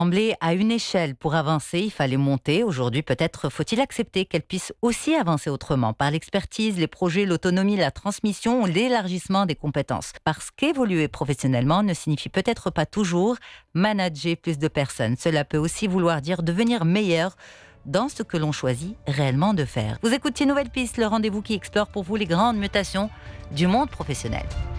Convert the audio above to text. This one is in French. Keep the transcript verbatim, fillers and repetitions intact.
Semblait à une échelle pour avancer, il fallait monter. Aujourd'hui, peut-être faut-il accepter qu'elle puisse aussi avancer autrement, par l'expertise, les projets, l'autonomie, la transmission ou l'élargissement des compétences. Parce qu'évoluer professionnellement ne signifie peut-être pas toujours manager plus de personnes. Cela peut aussi vouloir dire devenir meilleur dans ce que l'on choisit réellement de faire. Vous écoutez Nouvelle Piste, le rendez-vous qui explore pour vous les grandes mutations du monde professionnel.